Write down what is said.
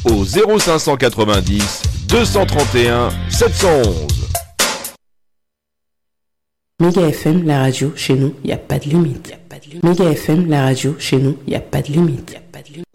au 0590 231 711. Méga FM, la radio, chez nous, il n'y a pas de limite. Méga FM, la radio, chez nous, il n'y a pas de limite.